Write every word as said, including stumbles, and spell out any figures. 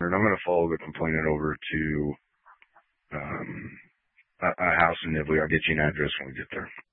and I'm going to follow the complainant over to um, a, a house in Nibley. I'll get you an address when we get there.